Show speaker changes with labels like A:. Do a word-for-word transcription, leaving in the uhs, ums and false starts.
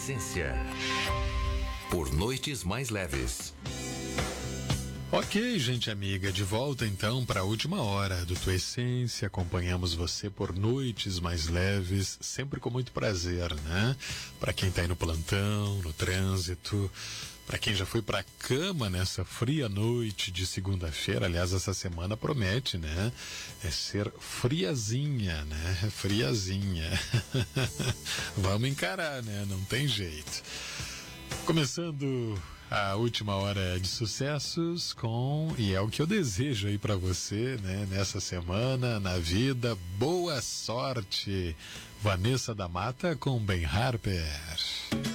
A: Essência. Por noites mais leves.
B: Ok, gente amiga, de volta então para a última hora do Tua Essência. Acompanhamos você por noites mais leves, sempre com muito prazer, né? Para quem tá aí no plantão, no trânsito, para quem já foi para a cama nessa fria noite de segunda-feira. Aliás, essa semana promete, né? É ser friazinha, né? Friazinha. Vamos encarar, né? Não tem jeito. Começando a última hora de sucessos com, e é o que eu desejo aí pra você, né, nessa semana, na vida. Boa sorte, Vanessa da Mata com Ben Harper.